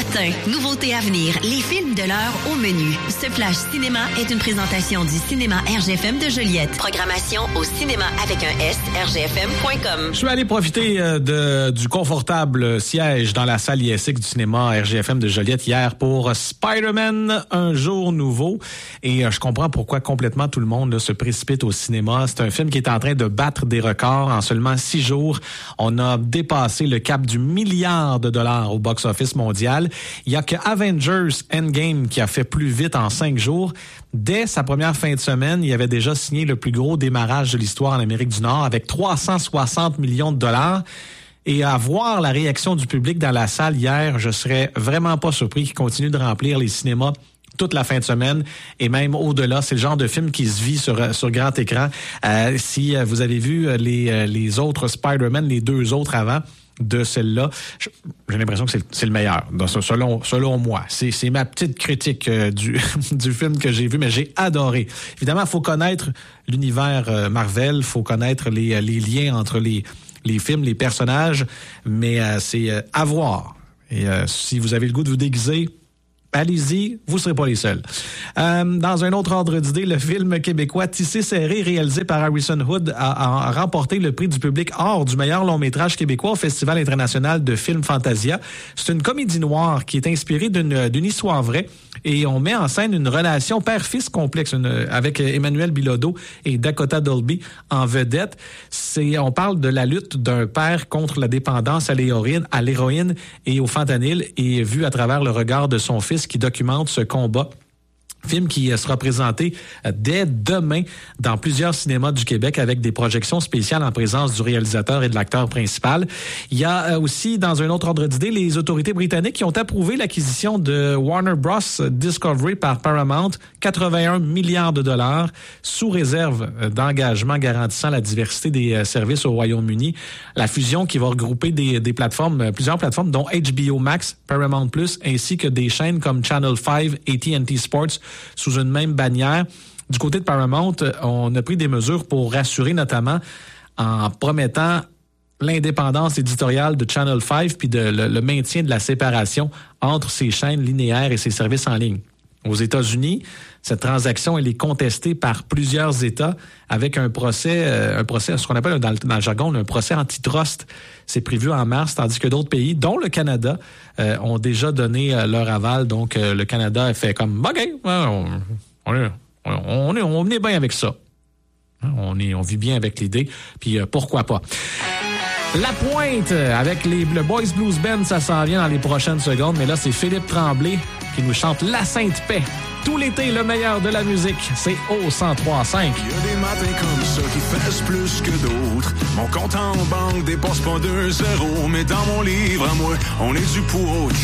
potins, nouveautés à venir, les films de l'heure au menu. Ce flash cinéma est une présentation du cinéma RGFM de Joliette. Programmation au cinéma avec un S, rgfm.com. Je suis allé profiter du confortable siège dans la salle ISX du cinéma RGFM de Joliette hier pour Spider-Man, un jour nouveau. Et je comprends pourquoi complètement tout le monde là, se précipite au cinéma. C'est un film qui est en train de battre des records. En seulement 6 jours, on a dépassé le cap du $1 milliard au box-office mondial. Il y a que Avengers Endgame qui a fait plus vite en 5 jours. Dès sa première fin de semaine, il avait déjà signé le plus gros démarrage de l'histoire en Amérique du Nord avec 360 millions de dollars. Et à voir la réaction du public dans la salle hier, je serais vraiment pas surpris qu'il continue de remplir les cinémas toute la fin de semaine et même au-delà. C'est le genre de film qui se vit sur grand écran. Si vous avez vu les autres Spider-Man, les 2 autres avant de celle-là, j'ai l'impression que c'est le meilleur, selon moi. C'est ma petite critique du film que j'ai vu, mais j'ai adoré. Évidemment, il faut connaître l'univers Marvel, il faut connaître les liens entre les films, les personnages, mais c'est à voir. Et si vous avez le goût de vous déguiser, allez-y, vous ne serez pas les seuls. Dans un autre ordre d'idée, le film québécois Tissé serré, réalisé par Harrison Hood, a remporté le prix du public or du meilleur long-métrage québécois au Festival international de films Fantasia. C'est une comédie noire qui est inspirée d'une histoire vraie et on met en scène une relation père-fils complexe avec Emmanuel Bilodeau et Dakota Dolby en vedette. On parle de la lutte d'un père contre la dépendance à l'héroïne et au fentanyl et vu à travers le regard de son fils qui documente ce combat. Film qui sera présenté dès demain dans plusieurs cinémas du Québec avec des projections spéciales en présence du réalisateur et de l'acteur principal. Il y a aussi, dans un autre ordre d'idée, les autorités britanniques qui ont approuvé l'acquisition de Warner Bros. Discovery par Paramount, 81 milliards de dollars, sous réserve d'engagement garantissant la diversité des services au Royaume-Uni. La fusion qui va regrouper des plateformes, plusieurs plateformes, dont HBO Max, Paramount+, ainsi que des chaînes comme Channel 5, AT&T Sports, sous une même bannière. Du côté de Paramount, on a pris des mesures pour rassurer, notamment en promettant l'indépendance éditoriale de Channel 5 puis le maintien de la séparation entre ces chaînes linéaires et ces services en ligne. Aux États-Unis, cette transaction elle est contestée par plusieurs États avec un procès, ce qu'on appelle dans le jargon, un procès antitrust. C'est prévu en mars, tandis que d'autres pays, dont le Canada, ont déjà donné leur aval. Donc, le Canada a fait comme, OK, on est bien avec ça. On vit bien avec l'idée, puis pourquoi pas. La Pointe, avec le Boys Blues Band, ça s'en vient dans les prochaines secondes, mais là, c'est Philippe Tremblay qui nous chante La Sainte Paix. Tout l'été, le meilleur de la musique, c'est au 103.5. Il y a des matins comme ça qui fessent plus que d'autres. Mon compte en banque dépasse pas 2 zéros, mais dans mon livre à moi, on est du pour autre